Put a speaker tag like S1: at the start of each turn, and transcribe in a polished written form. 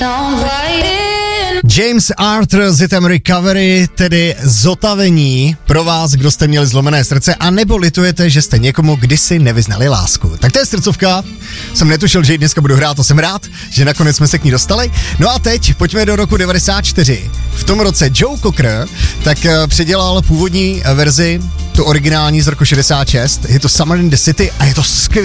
S1: James Arthur s hitem Recovery, tedy zotavení pro vás, kdo jste měli zlomené srdce a nebo litujete, že jste někomu kdysi nevyznali lásku. Tak to je srdcovka, jsem netušil, že ji dneska budu hrát, to jsem rád, že nakonec jsme se k ní dostali. No a teď pojďme do roku 94. V tom roce Joe Cocker tak předělal původní verzi, tu originální z roku 66, je to Summer in the City a je to skvělé.